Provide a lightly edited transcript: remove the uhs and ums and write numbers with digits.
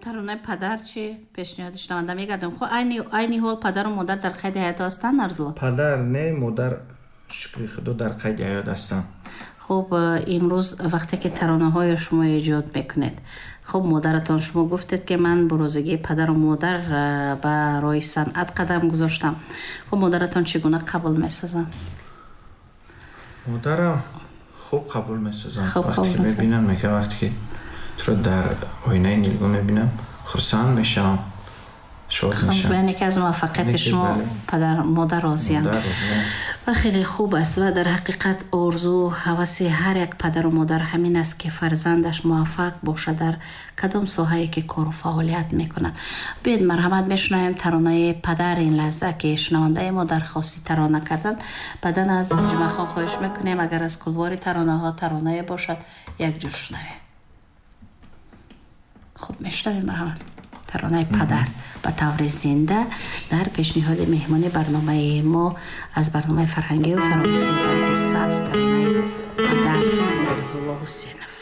таронаи падар чӣ пешниҳоди шунаванда мегардем? Хо айни ҳол падару модар дар қайди ҳаёт ҳастанд Нарзулло? Падар не, модар шукри худо дар қайди ҳаёт ҳастанд. خب امروز وقتی که ترانه‌های شما ایجاد میکنید، خب مادرتان شما گفتید که من بروزگی پدر و مادر به راه صنعت قدم گذاشتم. خب مادرتان چگونه قبول میسازن؟ مادرم خوب قبول میسازن. وقتی که میبینم میگه وقتی که تو در آینه نیلگون میبینم خرسند میشم، شاد میشم. یعنی که از موفقیت شما پدر مادر راضی‌اند و خیلی خوب است و در حقیقت آرزو هوس هر یک پدر و مادر همین است که فرزندش موفق باشد در کدام ساحه‌ای که کار و فعالیت میکند. بیاید مرحمت میشنویم ترانه پدر این لحظه که شنونده ما درخواستی ترانه کردند. بعدن از جمعه خان خواهش میکنیم اگر از کلوار ترانه ها ترانه باشد یک جور شنویم. خوب میشنویم مرحمت. ترانه پدر به طور زنده در پیشنهاد مهمانی برنامه ما از برنامه فرهنگی و فراموشی برگ سبز ترانه پدر نرزالله حسینов.